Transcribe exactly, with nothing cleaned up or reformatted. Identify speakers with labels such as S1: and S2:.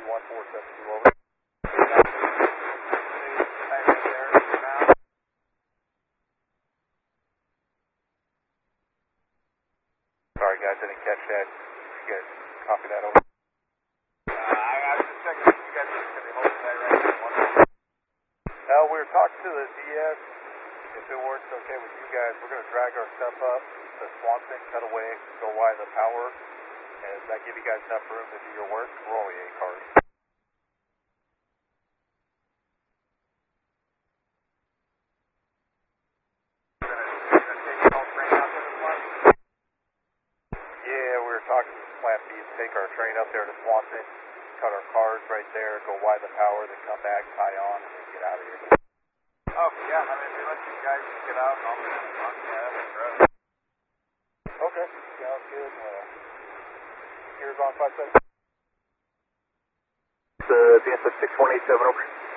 S1: one four seven two, over. Sorry guys, I didn't catch that. You guys copy that over?
S2: Uh, I, I was just checking if you guys are going to be holding that right now.
S1: No, we were talking to the D S. If it works okay with you guys, we're going to drag our stuff up to Swanson, cut away, go wide the power. And does that give you guys enough room to do your work? We're only eight cars. Yeah, we were talking to Plan B to take our train up there to Swanson, cut our cars right there, go wide the power, then come back, tie on, and then get out of here.
S2: Oh, yeah, I mean, if you let you guys get out, I'll be on yeah, that's right.
S1: Okay, sounds good. Uh, here's on five seven. The D S six one eight seven over.